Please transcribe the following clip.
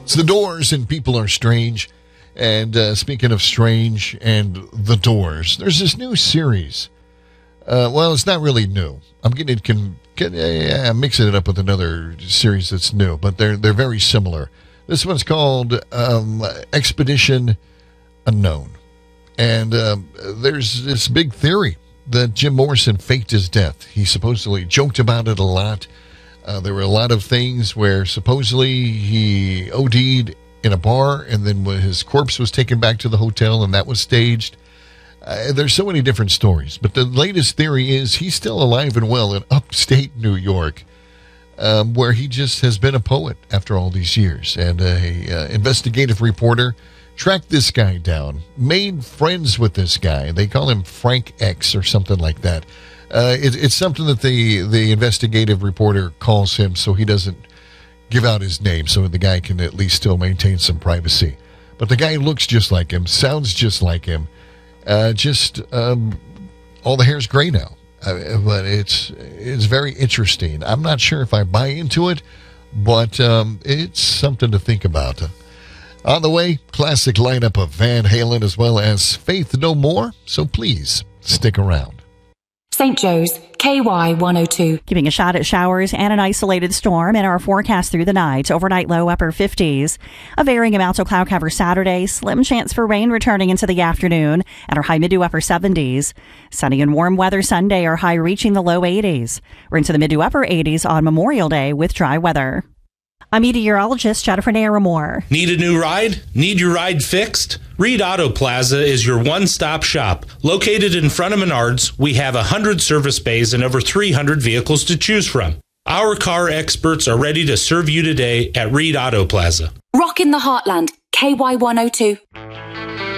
It's The Doors and People Are Strange. And speaking of strange and The Doors, there's this new series. Well, it's not really new. I'm mixing it up with another series that's new, but they're very similar. This one's called Expedition Unknown. And there's this big theory that Jim Morrison faked his death. He supposedly joked about it a lot. There were a lot of things where supposedly he OD'd in a bar, and then when his corpse was taken back to the hotel, and that was staged. There's so many different stories, but the latest theory is he's still alive and well in upstate New York, where he just has been a poet after all these years. And a investigative reporter tracked this guy down, made friends with this guy. They call him Frank X or something like that. It's something that the investigative reporter calls him so he doesn't give out his name, so the guy can at least still maintain some privacy. But the guy looks just like him, sounds just like him. All the hair's gray now. But it's very interesting. I'm not sure if I buy into it, but it's something to think about. On the way, classic lineup of Van Halen as well as Faith No More, so please stick around. St. Joe's, KY 102. Giving a shot at showers and an isolated storm in our forecast through the night. Overnight low upper 50s. A varying amount of cloud cover Saturday. Slim chance for rain returning into the afternoon at our high mid to upper 70s. Sunny and warm weather Sunday, our high reaching the low 80s. We're into the mid to upper 80s on Memorial Day with dry weather. I'm meteorologist Jennifer Naramore. Need a new ride? Need your ride fixed? Reed Auto Plaza is your one-stop shop. Located in front of Menards, we have 100 service bays and over 300 vehicles to choose from. Our car experts are ready to serve you today at Reed Auto Plaza. Rock in the Heartland, KY 102.